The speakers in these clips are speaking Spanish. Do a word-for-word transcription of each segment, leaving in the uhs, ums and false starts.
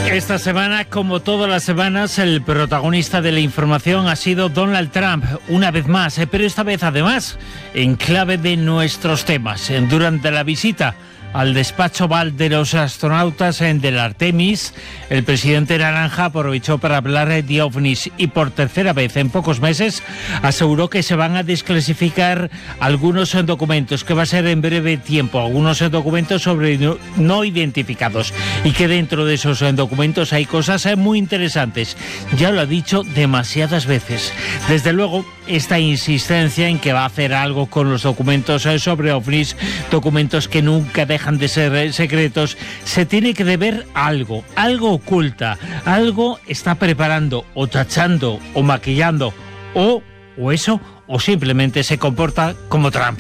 Esta semana, como todas las semanas, el protagonista de la información ha sido Donald Trump, una vez más, eh, pero esta vez además en clave de nuestros temas. Durante la visita al despacho Oval de los astronautas en del Artemis, el presidente naranja aprovechó para hablar de ovnis y por tercera vez en pocos meses aseguró que se van a desclasificar algunos documentos, que va a ser en breve tiempo, algunos documentos sobre no, no identificados, y que dentro de esos documentos hay cosas muy interesantes. Ya lo ha dicho demasiadas veces. Desde luego, esta insistencia en que va a hacer algo con los documentos sobre ovnis, documentos que nunca dejan de ser secretos, se tiene que deber a algo, algo oculta, algo está preparando o tachando o maquillando, o, o eso, o simplemente se comporta como Trump.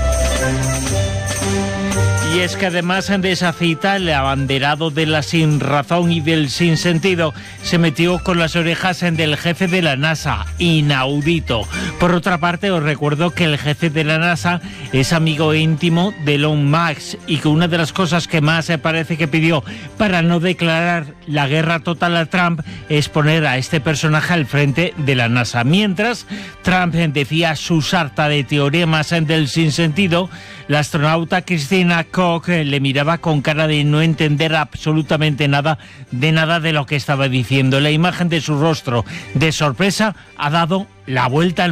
Y es que además de esa cita, el abanderado de la sinrazón y del sinsentido se metió con las orejas del jefe de la NASA, inaudito. Por otra parte, os recuerdo que el jefe de la NASA es amigo íntimo de Elon Musk y que una de las cosas que más se parece que pidió para no declarar la guerra total a Trump es poner a este personaje al frente de la NASA. Mientras Trump decía su sarta de teoremas del sinsentido, la astronauta Christina Koch le miraba con cara de no entender absolutamente nada de nada de lo que estaba diciendo. La imagen de su rostro de sorpresa ha dado la vuelta al